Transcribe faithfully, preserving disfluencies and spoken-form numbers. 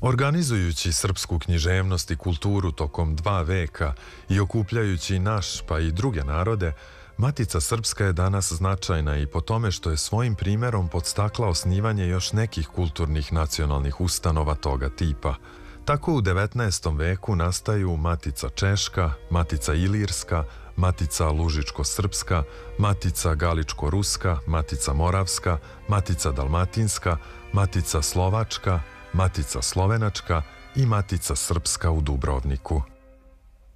Organizujući srpsku književnost i kulturu tokom dva veka i okupljajući naš pa i druge narode, Matica Srpska je danas značajna i po tome što je svojim primjerom podstakla osnivanje još nekih kulturnih nacionalnih ustanova toga tipa. Tako u devetnaestom veku nastaju Matica Češka, Matica Ilirska, Matica Lužičko-Srpska, Matica Galičko-Ruska, Matica Moravska, Matica Dalmatinska, Matica Slovačka, Matica Slovenačka i Matica Srpska u Dubrovniku.